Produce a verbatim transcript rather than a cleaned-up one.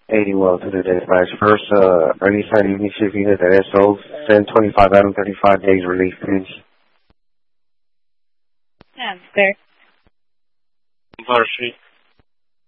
eighty well to the dispatch. First, uh, early side evening shift unit at S O, seven twenty-five Adam, thirty-five days relief, please. Yeah, there. Water Street.